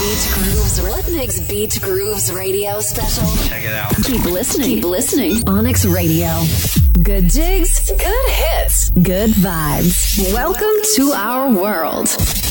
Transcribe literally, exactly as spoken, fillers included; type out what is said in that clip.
Beach Grooves. What makes Beach Grooves Radio special? Check it out. Keep listening. Keep listening. Onyx Radio. Good jigs, good hits, good vibes. Welcome to our world.